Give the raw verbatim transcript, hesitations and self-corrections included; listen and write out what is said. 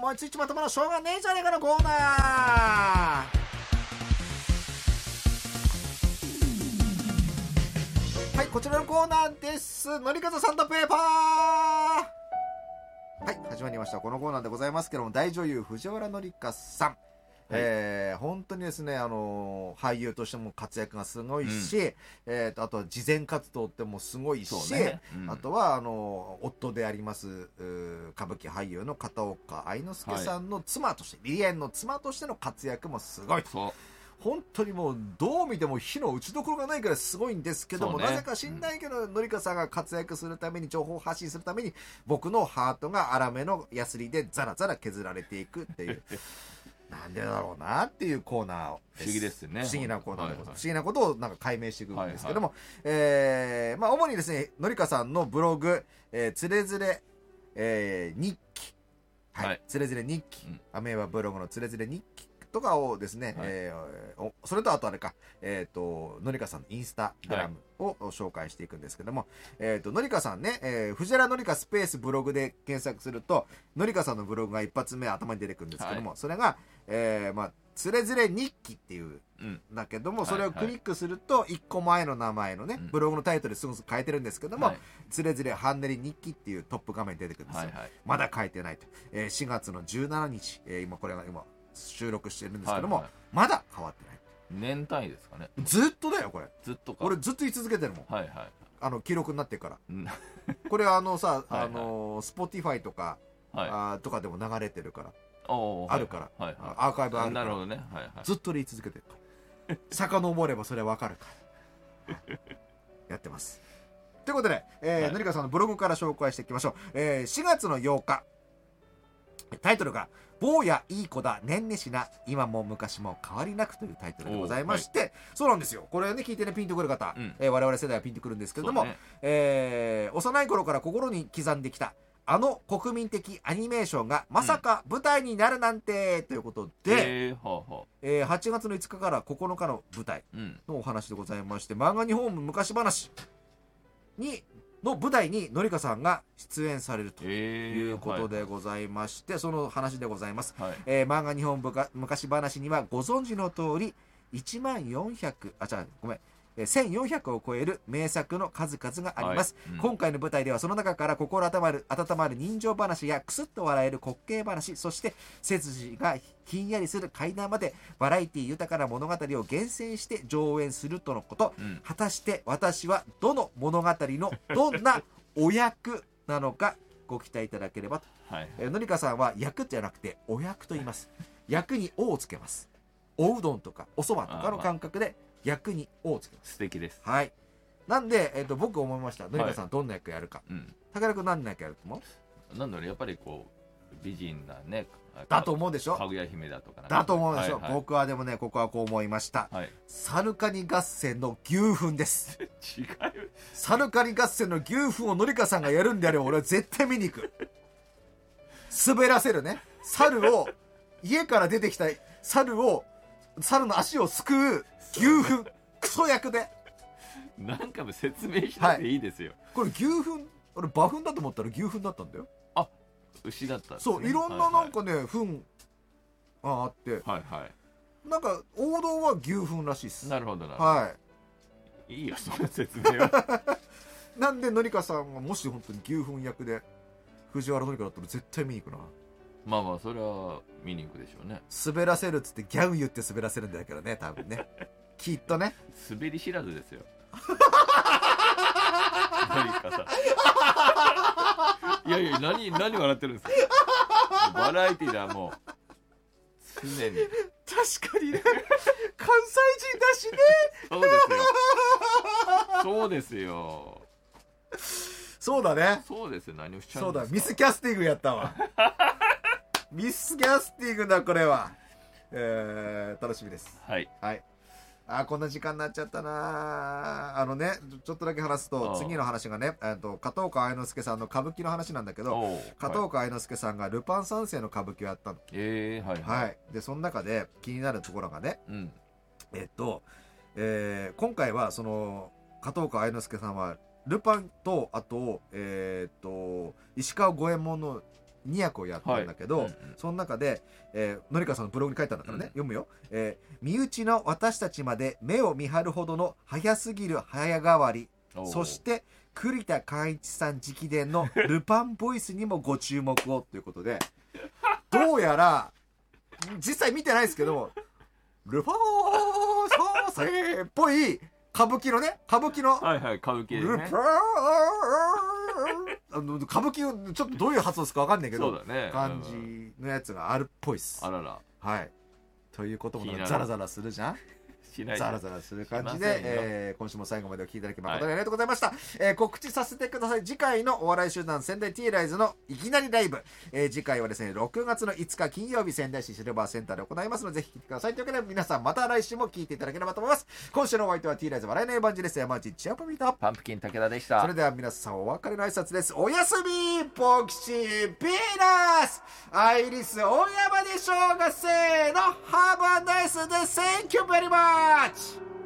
おいついちまとものしょうがねえじゃねえかのコーナー。はい、こちらのコーナーです。のりかずさんとペーパー。はい、始まりました。このコーナーでございますけども、大女優藤原紀香さん、はい、えー、本当にですね、あのー、俳優としても活躍がすごいし、うん、えーと、あとは慈善活動ってもすごいし、ね、うん、あとはあのー、夫であります歌舞伎俳優の片岡愛之助さんの妻として、はい、リエンの妻としての活躍もすごい。そう、本当にもうどう見ても火の打ちどころがないからすごいんですけども、ね、なぜか知んないけど、のりかさんが活躍するために、情報を発信するために、僕のハートが粗めのヤスリでザラザラ削られていくっていうなんでだろうなっていうコーナーを、 不思議ですよね。 不思議なコーナーでございます。不思議なことをなんか解明していくんですけども、はいはい、えー、まあ主にですね、のりかさんのブログ、えー、つれづれ、えー、日記、はい、はい、つれづれ日記、うん、アメーバブログのつれづれ日記とかをですね、はい、えー、それとあとあれか、えっ、ー、と、のりかさんのインスタグラムを紹介していくんですけども、はい、えっ、ー、と、のりかさんね、えー、藤原のりかスペースブログで検索すると、のりかさんのブログが一発目頭に出てくるんですけども、はい、それが、えー、まあ、つれづれ日記っていうんだけども、うん、それをクリックすると、いっこまえの名前のね、うん、ブログのタイトルすぐ変えてるんですけども、はい、つれづれハンネリ日記っていうトップ画面に出てくるんですよ。はいはい、まだ書いてないと。えー、しがつのじゅうしちにち、えー、今これが今、収録してるんですけども、はいはい、まだ変わってない。 年単位ですかね。 ずっとだよこれ。 ずっとか。 俺ずっと言い続けてるもん。 はいはい。 あの記録になってるから。これあのさ、あのスポティファイとか、はい、あとかでも流れてるから。あるから、はいはい、アーカイブあるから。 なるほどね。はいはい。 ずっと言い続けてるから。遡ればそれはわかるから。やってます。ということで、えーはい、のりかさんのブログから紹介していきましょう。えー、しがつのようか。タイトルが坊やいい子だねんねしな今も昔も変わりなくというタイトルでございまして、はい、そうなんですよ。これね聞いてねピンとくる方、うん、えー、我々世代はピンとくるんですけれども、ね、えー、幼い頃から心に刻んできたあの国民的アニメーションがまさか舞台になるなんて、うん、ということで、えーはあはあえー、はちがつのいつかからここのかの舞台のお話でございまして、漫画日本昔話にの舞台にのりかさんが出演されるということでございまして、えーはい、その話でございます、はい、えー、漫画日本昔話にはご存知の通りいちまんよんひゃくあじゃあごめんせんよんひゃくを超える名作の数々があります、はい、うん、今回の舞台ではその中から心温まる温まる人情話やクスッと笑える滑稽話、そして背筋がひんやりする怪談までバラエティ豊かな物語を厳選して上演するとのこと、うん、果たして私はどの物語のどんなお役なのかご期待いただければと、はい、えー、のりかさんは役じゃなくてお役と言います。役におをつけます。おうどんとかおそばとかの感覚で役におをつけます。 素敵です。 はい。なんで、えー、と僕思いました。のりかさんどんな役やるか。うん、高田君何の役やると思う？なんだろう、やっぱりこう美人なね。 だと思うでしょ。 かぐや姫だとか。 だと思うでしょ、はいはい。僕はでもね、ここはこう思いました。はい、サルカニ合戦の牛糞です。 違う。 サルカニ合戦の牛糞をのりかさんがやるんであれば、俺は絶対見に行く。滑らせるね。猿を家から出てきた猿を猿の足をすくう牛糞クソ役で。 なんか説明しなくていいですよ。 はい、これ牛糞、俺馬糞だと思ったら牛糞だったんだよ。 あ、牛だったんですね。 そう、いろんななんかね、はいはい、糞があって、はいはい、なんか王道は牛糞らしいっす。 なるほどなるほど。 はい。 いいよその説明は。 なんでのりかさんがもし本当に牛糞役で藤原のりかだったら絶対見に行くな。 まあまあそれは見に行くでしょうね。 滑らせるっつってギャグ言って滑らせるんだけどね、多分ね。きっとね。 滑り知らずですよ。何かさ。いやいや、何何笑ってるんですか。バラエティーだもう常に。 確かにね。関西人だしね。 そうですよ。そうですよ。 そうだね。 そうですよ。何をしちゃうんですか。そうだ、 ミスキャスティングやったわ。ミスキャスティングだこれは。えー、楽しみです。 はい。 はい。あー、こんな時間になっちゃったな。あのね、ちょっとだけ話すと、次の話がね、えっと、片岡愛之助さんの歌舞伎の話なんだけど、片岡愛之助さんがルパン三世の歌舞伎をやったの。 えー、はい、 はい。はい。で、その中で気になるところがね、うん、えっと、えー、今回は、その、片岡愛之助さんは、ルパンと、あと、えー、っと、石川五右衛門のに役をやったんだけど、 はいうんうん、 その中で、えー、のりかさんのブログに書いたんだからね、うん、読むよ、えー、身内の私たちまで目を見張るほどの早すぎる早変わり、そして栗田寛一さん直伝のルパンボイスにもご注目をということでどうやら実際見てないですけどルパン三世っぽい歌舞伎のね歌舞伎のはいはい歌舞伎でねルパンあの歌舞伎のちょっとどういう発音ですか分かんないけど、 そうだね、 感じのやつがあるっぽいっす。 あらら、 はいということもザラザラするじゃんしないザラザラする感じで、えー、今週も最後までお聞きいただき誠にありがとうございました、はいえー、告知させてください。次回のお笑い集団仙台ティーライズのいきなりライブ、えー、次回はですねろくがつのいつか金曜日仙台市シルバーセンターで行いますのでぜひ来てください。というわけで皆さんまた来週も聞いていただければと思います。今週のお相手はティーライズ笑いのエヴァンジェリスト山内チアパミーとパンプキン武田でした。 それでは皆さんお別れの挨拶です。おやすみポキシピーナスアイリス大山でしょうがせーの Have a nice day Thank you very much